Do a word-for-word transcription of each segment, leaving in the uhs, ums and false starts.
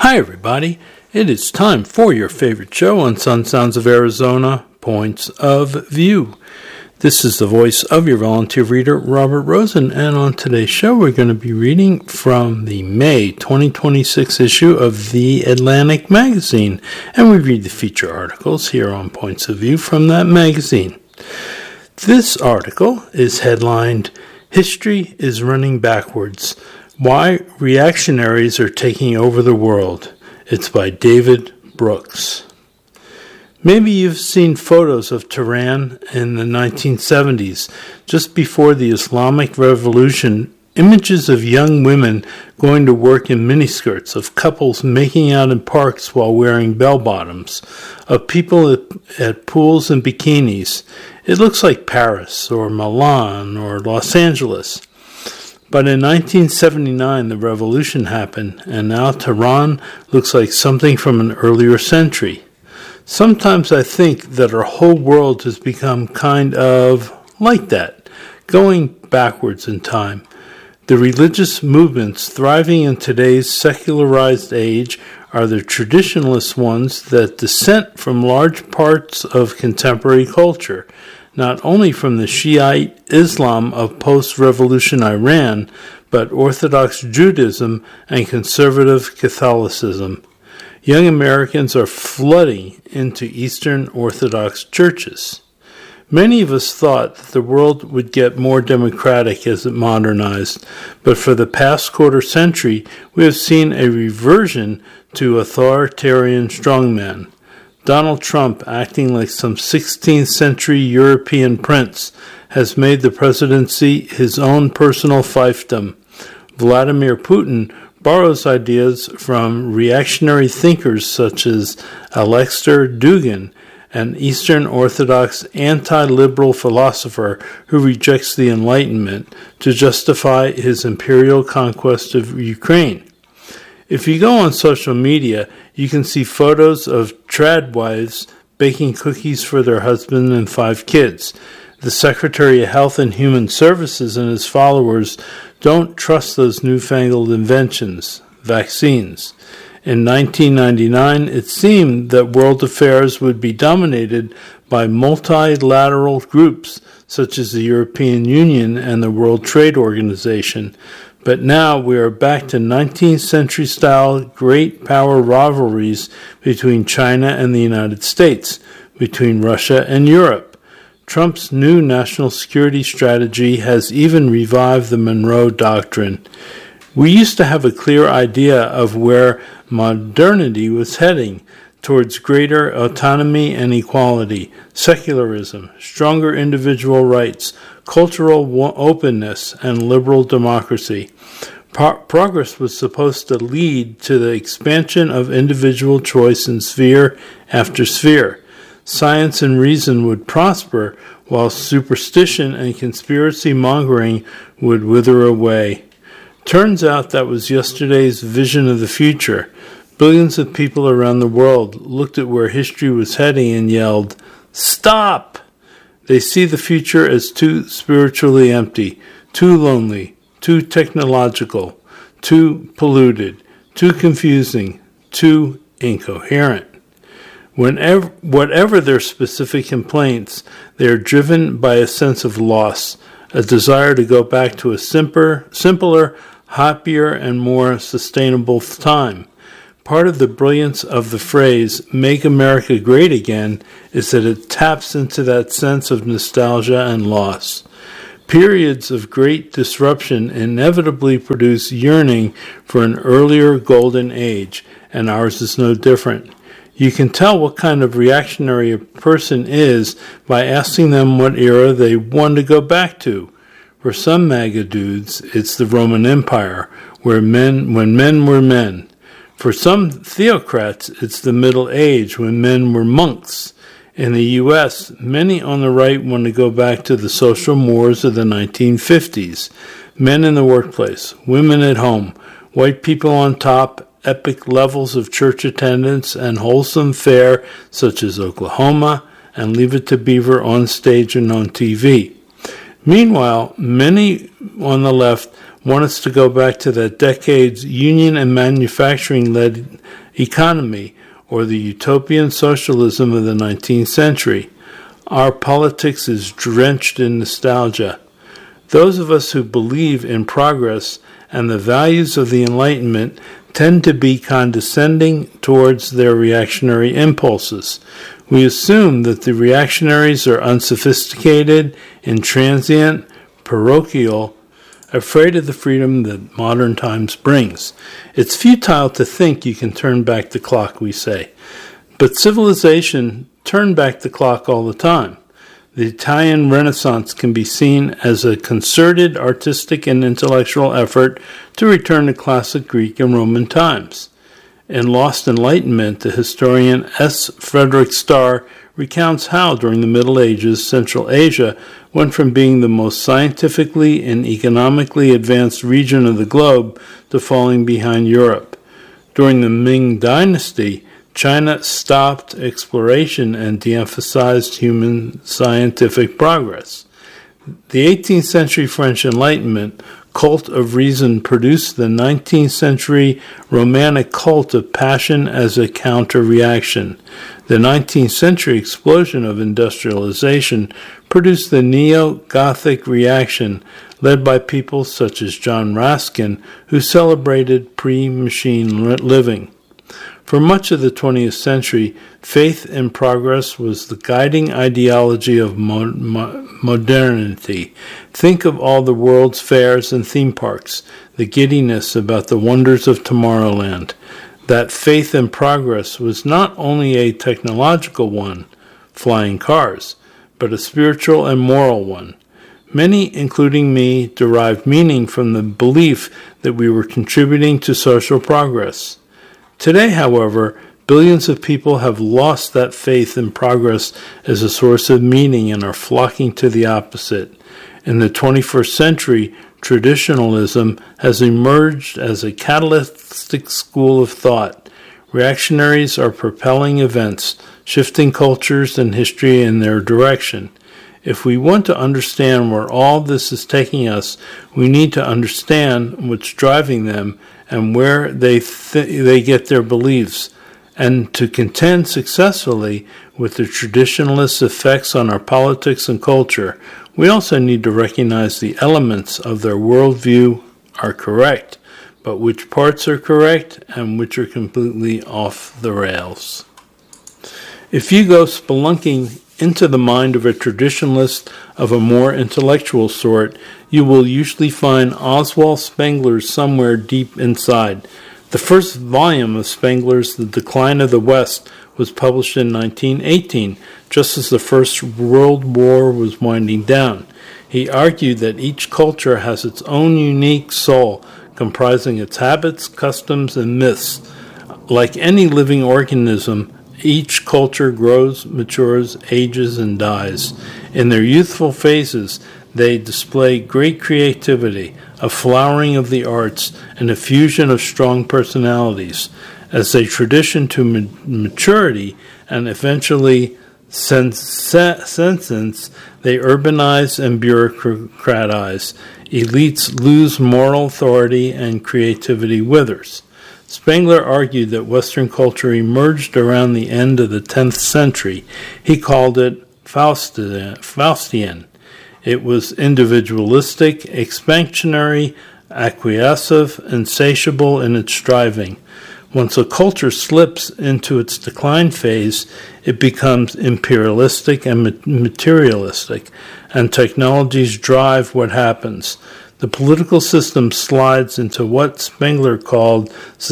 Hi everybody, it is time for your favorite show on Sun Sounds of Arizona, Points of View. This is the voice of your volunteer reader, Robert Rosen, and on today's show we're going to be reading from the May twenty twenty-six issue of The Atlantic magazine, and we read the feature articles here on Points of View from that magazine. This article is headlined, History is Running Backwards, Why Reactionaries Are Taking Over the World. It's by David Brooks. Maybe you've seen photos of Tehran in the nineteen seventies, just before the Islamic Revolution, images of young women going to work in miniskirts, of couples making out in parks while wearing bell-bottoms, of people at, at pools in bikinis. It looks like Paris or Milan or Los Angeles. But in nineteen seventy-nine, the revolution happened, and now Tehran looks like something from an earlier century. Sometimes I think that our whole world has become kind of like that, going backwards in time. The religious movements thriving in today's secularized age are the traditionalist ones that dissent from large parts of contemporary culture, not only from the Shiite Islam of post-revolution Iran, but Orthodox Judaism and conservative Catholicism. Young Americans are flooding into Eastern Orthodox churches. Many of us thought that the world would get more democratic as it modernized, but for the past quarter century, we have seen a reversion to authoritarian strongmen. Donald Trump, acting like some sixteenth century European prince, has made the presidency his own personal fiefdom. Vladimir Putin borrows ideas from reactionary thinkers such as Alexander Dugin, an Eastern Orthodox anti-liberal philosopher who rejects the Enlightenment, to justify his imperial conquest of Ukraine. If you go on social media, you can see photos of trad wives baking cookies for their husband and five kids. The Secretary of Health and Human Services and his followers don't trust those newfangled inventions, vaccines. In nineteen ninety-nine, it seemed that world affairs would be dominated by multilateral groups such as the European Union and the World Trade Organization. But now we are back to nineteenth century style great power rivalries between China and the United States, between Russia and Europe. Trump's new national security strategy has even revived the Monroe Doctrine. We used to have a clear idea of where modernity was heading, towards greater autonomy and equality, secularism, stronger individual rights, cultural openness, and liberal democracy. Pro- progress was supposed to lead to the expansion of individual choice in sphere after sphere. Science and reason would prosper, while superstition and conspiracy mongering would wither away. Turns out that was yesterday's vision of the future. Billions of people around the world looked at where history was heading and yelled, "Stop!" They see the future as too spiritually empty, too lonely, too technological, too polluted, too confusing, too incoherent. Whenever, whatever their specific complaints, they are driven by a sense of loss, a desire to go back to a simpler, simpler, happier, and more sustainable time. Part of the brilliance of the phrase, "Make America Great Again," is that it taps into that sense of nostalgia and loss. Periods of great disruption inevitably produce yearning for an earlier golden age, and ours is no different. You can tell what kind of reactionary a person is by asking them what era they want to go back to. For some MAGA dudes, it's the Roman Empire, where men, when men were men. For some theocrats, it's the Middle Age, when men were monks. In the U S, many on the right want to go back to the social mores of the nineteen fifties. Men in the workplace, women at home, white people on top, epic levels of church attendance, and wholesome fare such as Oklahoma and Leave It to Beaver on stage and on T V. Meanwhile, many on the left want us to go back to that decade's union and manufacturing-led economy, or the utopian socialism of the nineteenth century. Our politics is drenched in nostalgia. Those of us who believe in progress and the values of the Enlightenment tend to be condescending towards their reactionary impulses. We assume that the reactionaries are unsophisticated, intransient, parochial, afraid of the freedom that modern times brings. It's futile to think you can turn back the clock, we say. But civilization turned back the clock all the time. The Italian Renaissance can be seen as a concerted artistic and intellectual effort to return to classic Greek and Roman times. In Lost Enlightenment, the historian S. Frederick Starr recounts how, during the Middle Ages, Central Asia went from being the most scientifically and economically advanced region of the globe to falling behind Europe. During the Ming Dynasty, China stopped exploration and de-emphasized human scientific progress. The eighteenth century French Enlightenment cult of reason produced the nineteenth century Romantic cult of passion as a counter-reaction. The nineteenth century explosion of industrialization produced the neo-Gothic reaction, led by people such as John Ruskin, who celebrated pre-machine living. For much of the twentieth century, faith in progress was the guiding ideology of mo- mo- modernity. Think of all the world's fairs and theme parks, the giddiness about the wonders of Tomorrowland. That faith in progress was not only a technological one, flying cars, but a spiritual and moral one. Many, including me, derived meaning from the belief that we were contributing to social progress. Today, however, billions of people have lost that faith in progress as a source of meaning and are flocking to the opposite. In the twenty-first century, traditionalism has emerged as a catalytic school of thought. Reactionaries are propelling events, shifting cultures and history in their direction. If we want to understand where all this is taking us, we need to understand what's driving them and where they th- they get their beliefs. And to contend successfully with the traditionalist effects on our politics and culture, we also need to recognize the elements of their worldview are correct, but which parts are correct and which are completely off the rails. If you go spelunking into the mind of a traditionalist of a more intellectual sort, you will usually find Oswald Spengler's somewhere deep inside. The first volume of Spengler's The Decline of the West was published in nineteen eighteen, just as the First World War was winding down. He argued that each culture has its own unique soul, comprising its habits, customs, and myths. Like any living organism, each culture grows, matures, ages, and dies. In their youthful phases, they display great creativity, a flowering of the arts, and a fusion of strong personalities. As they transition to ma- maturity and eventually sens- sentience, they urbanize and bureaucratize. Elites lose moral authority and creativity withers. Spengler argued that Western culture emerged around the end of the tenth century. He called it Faustian. It was individualistic, expansionary, acquiescive, insatiable in its striving. Once a culture slips into its decline phase, it becomes imperialistic and materialistic, and technologies drive what happens. The political system slides into what Spengler called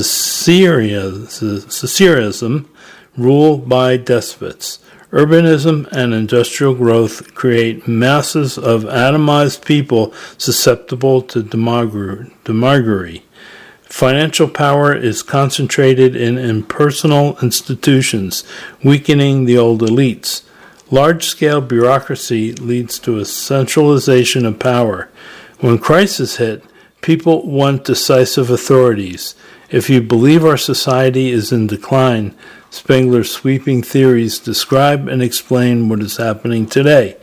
Caesarism, rule by despots. Urbanism and industrial growth create masses of atomized people susceptible to demagoguery. Financial power is concentrated in impersonal institutions, weakening the old elites. Large-scale bureaucracy leads to a centralization of power. When crisis hit, people want decisive authorities. If you believe our society is in decline, Spengler's sweeping theories describe and explain what is happening today.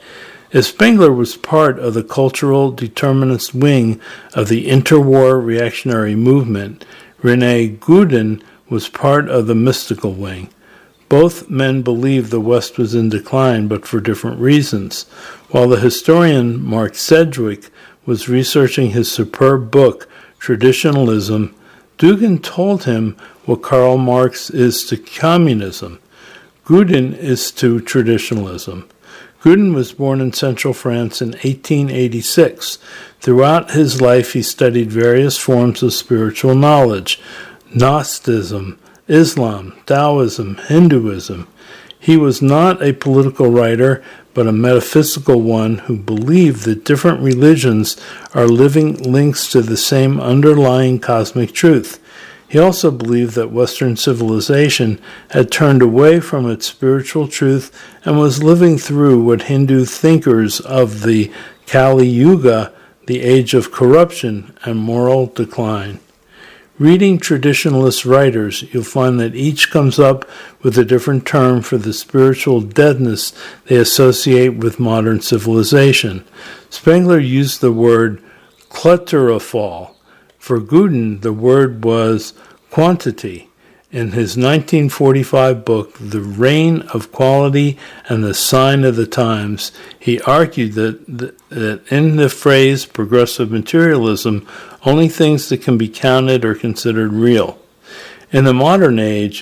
As Spengler was part of the cultural determinist wing of the interwar reactionary movement, Rene Gueden was part of the mystical wing. Both men believed the West was in decline, but for different reasons. While the historian Mark Sedgwick was researching his superb book, Traditionalism, Dugin told him what Karl Marx is to communism. Gueden is to traditionalism. Gueden was born in central France in eighteen eighty-six. Throughout his life, he studied various forms of spiritual knowledge: Gnosticism, Islam, Taoism, Hinduism. He was not a political writer, but a metaphysical one who believed that different religions are living links to the same underlying cosmic truth. He also believed that Western civilization had turned away from its spiritual truth and was living through what Hindu thinkers of the Kali Yuga, the age of corruption and moral decline. Reading traditionalist writers, you'll find that each comes up with a different term for the spiritual deadness they associate with modern civilization. Spengler used the word clutterafall. For Gueden, the word was quantity. In his nineteen forty-five book, The Reign of Quality and the Sign of the Times, he argued that, that in the phrase progressive materialism, only things that can be counted are considered real. In the modern age,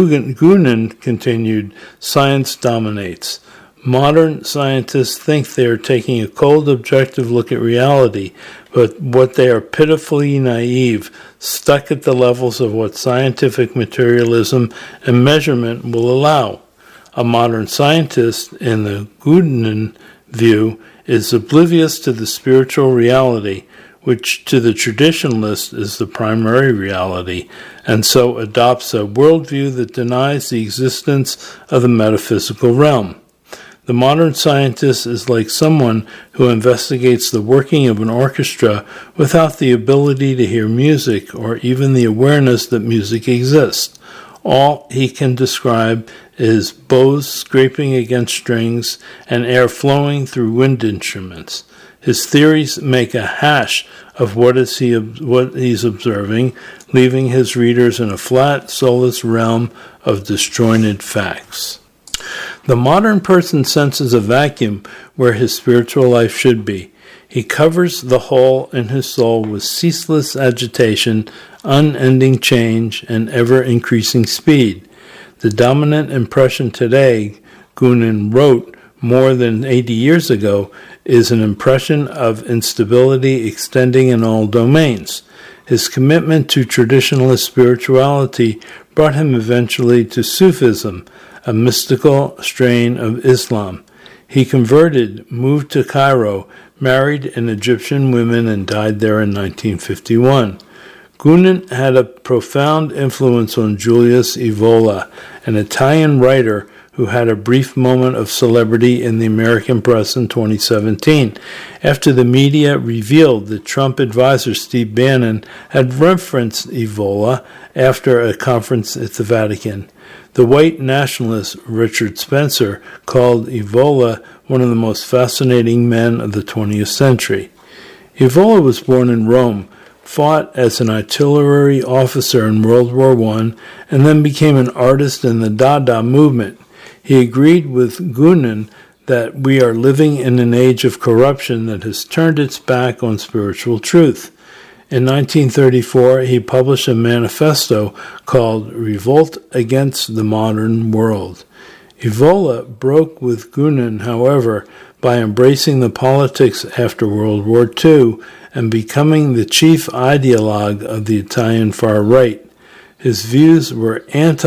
Guenen continued, science dominates. Modern scientists think they are taking a cold, objective look at reality, but what they are pitifully naive, stuck at the levels of what scientific materialism and measurement will allow. A modern scientist, in the Guenen view, is oblivious to the spiritual reality, which to the traditionalist is the primary reality, and so adopts a worldview that denies the existence of the metaphysical realm. The modern scientist is like someone who investigates the working of an orchestra without the ability to hear music or even the awareness that music exists. All he can describe is bows scraping against strings and air flowing through wind instruments. His theories make a hash of what is he what he's observing, leaving his readers in a flat, soulless realm of disjointed facts. The modern person senses a vacuum where his spiritual life should be. He covers the hole in his soul with ceaseless agitation, unending change, and ever-increasing speed. The dominant impression today, Guenen wrote more than eighty years ago, is an impression of instability extending in all domains. His commitment to traditionalist spirituality brought him eventually to Sufism, a mystical strain of Islam. He converted, moved to Cairo, married an Egyptian woman, and died there in nineteen fifty-one. Guenen had a profound influence on Julius Evola, an Italian writer who had a brief moment of celebrity in the American press in twenty seventeen, after the media revealed that Trump advisor Steve Bannon had referenced Evola after a conference at the Vatican. The white nationalist Richard Spencer called Evola one of the most fascinating men of the twentieth century. Evola was born in Rome, fought as an artillery officer in World War One, and then became an artist in the Dada movement. He agreed with Guenen that we are living in an age of corruption that has turned its back on spiritual truth. In nineteen thirty-four, he published a manifesto called Revolt Against the Modern World. Evola broke with Guenen, however, by embracing the politics after World War Two and becoming the chief ideologue of the Italian far right. His views were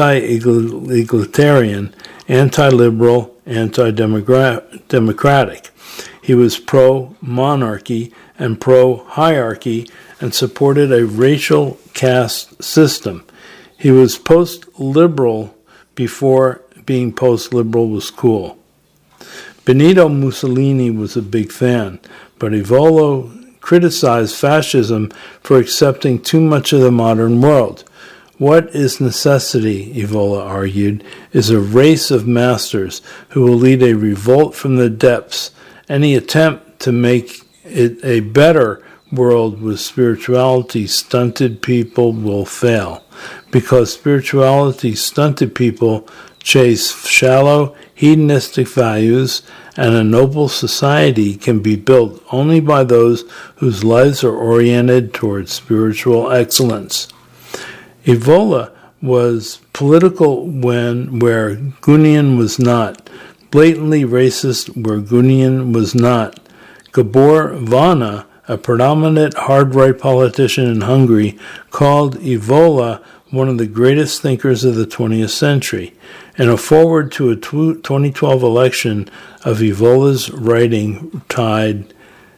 anti-egalitarian, anti-liberal, anti-democratic. He was pro-monarchy and pro-hierarchy and supported a racial caste system. He was post-liberal before being post-liberal was cool. Benito Mussolini was a big fan, but Evola criticized fascism for accepting too much of the modern world. What is necessity, Evola argued, is a race of masters who will lead a revolt from the depths Any attempt to make it a better world with spirituality stunted people will fail, because spirituality stunted people chase shallow, hedonistic values, and a noble society can be built only by those whose lives are oriented towards spiritual excellence. Evola was political when where Gunian was not, blatantly racist where Gunian was not. Gabor Vana, a predominant hard-right politician in Hungary, called Evola one of the greatest thinkers of the twentieth century. In a foreword to a twenty twelve election of Evola's writing tied,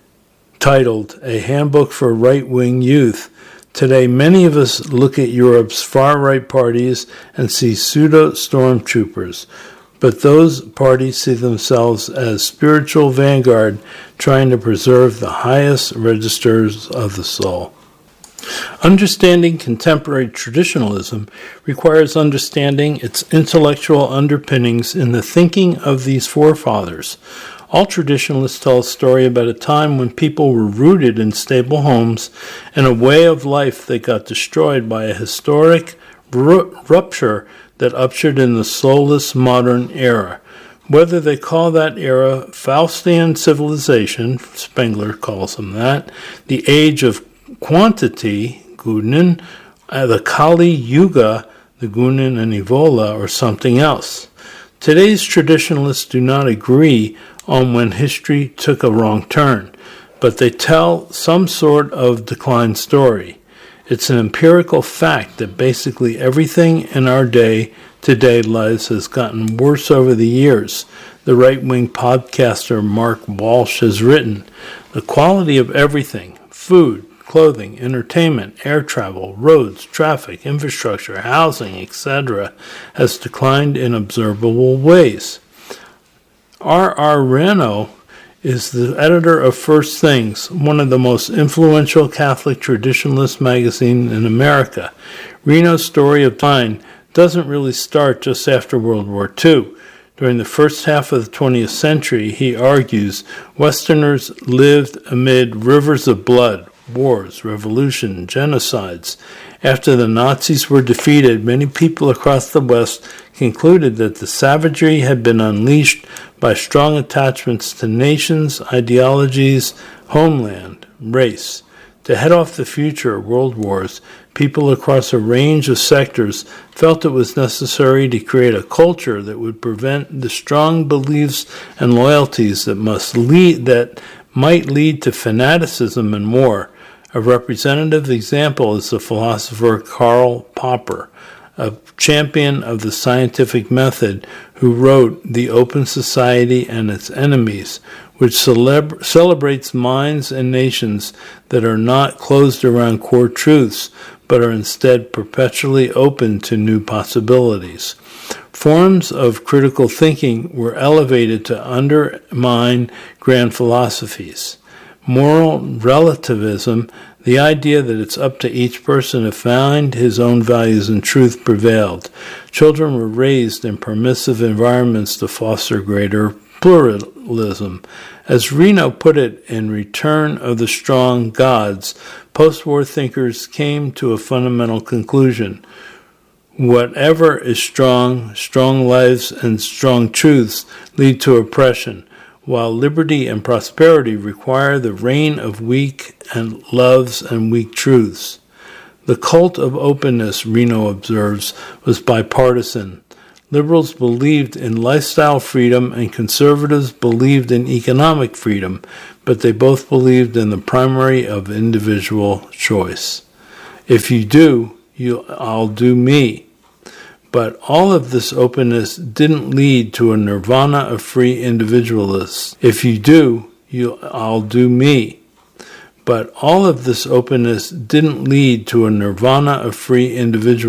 titled A Handbook for Right-Wing Youth, today many of us look at Europe's far-right parties and see pseudo-stormtroopers, but those parties see themselves as spiritual vanguard trying to preserve the highest registers of the soul. Understanding contemporary traditionalism requires understanding its intellectual underpinnings in the thinking of these forefathers. All traditionalists tell a story about a time when people were rooted in stable homes and a way of life that got destroyed by a historic ru- rupture that ushered in the soulless modern era. Whether they call that era Faustian civilization, Spengler calls them that, the age of quantity, Gunin, uh, the Kali Yuga, the Gunin and Evola, or something else. Today's traditionalists do not agree on when history took a wrong turn, but they tell some sort of decline story. It's an empirical fact that basically everything in our day-to-day lives has gotten worse over the years. The right-wing podcaster Mark Walsh has written, the quality of everything, food, clothing, entertainment, air travel, roads, traffic, infrastructure, housing, et cetera, has declined in observable ways. R R. Rano is the editor of First Things, one of the most influential Catholic traditionalist magazines in America. Reno's story of decline doesn't really start just after World War Two. During the first half of the twentieth century, he argues, Westerners lived amid rivers of blood, wars, revolution, genocides. After the Nazis were defeated, many people across the West concluded that the savagery had been unleashed by strong attachments to nations, ideologies, homeland, race. To head off the future world wars, people across a range of sectors felt it was necessary to create a culture that would prevent the strong beliefs and loyalties that must lead that might lead to fanaticism and war. A representative example is the philosopher Karl Popper, a champion of the scientific method, who wrote The Open Society and Its Enemies, which celebra- celebrates minds and nations that are not closed around core truths, but are instead perpetually open to new possibilities. Forms of critical thinking were elevated to undermine grand philosophies. Moral relativism, the idea that it's up to each person to find his own values and truth, prevailed. Children were raised in permissive environments to foster greater pluralism. As Reno put it in Return of the Strong Gods, post-war thinkers came to a fundamental conclusion. Whatever is strong, strong lives and strong truths lead to oppression, while liberty and prosperity require the reign of weak and loves and weak truths. The cult of openness, Reno observes, was bipartisan. Liberals believed in lifestyle freedom and conservatives believed in economic freedom, but they both believed in the primary of individual choice. If you do, you, I'll do me. But all of this openness didn't lead to a nirvana of free individualists. If you do, you, I'll do me. But all of this openness didn't lead to a nirvana of free individualists.